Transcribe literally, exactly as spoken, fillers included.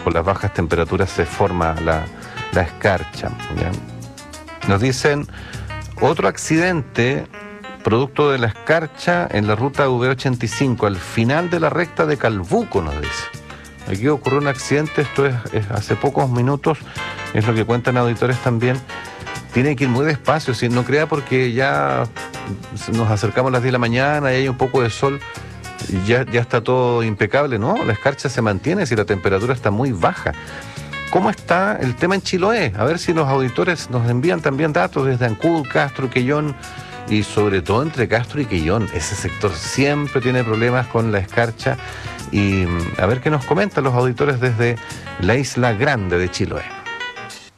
con las bajas temperaturas se forma la, la escarcha, ¿ya? Nos dicen, otro accidente producto de la escarcha en la ruta V ochenta y cinco, al final de la recta de Calbuco, nos dice. Aquí ocurrió un accidente, esto es, es hace pocos minutos, es lo que cuentan auditores también. Tiene que ir muy despacio, si no crea porque ya nos acercamos a las diez de la mañana y hay un poco de sol, ya, ya está todo impecable, ¿no? La escarcha se mantiene si la temperatura está muy baja. ¿Cómo está el tema en Chiloé? A ver si los auditores nos envían también datos desde Ancud, Castro, Quellón, y sobre todo entre Castro y Quellón. Ese sector siempre tiene problemas con la escarcha. Y a ver qué nos comentan los auditores desde la Isla Grande de Chiloé.